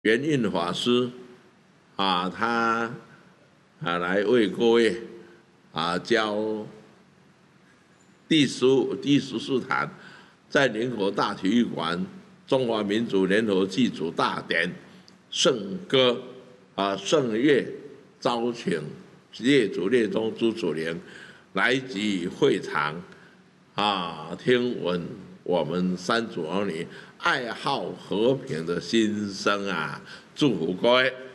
圆印法师他来为各位教第14堂，在宁火大体育馆中华民族联合祭祖大典圣歌圣乐招请列祖列宗诸祖灵来集会场听闻我们三祖儿女爱好和平的心声祝福各位。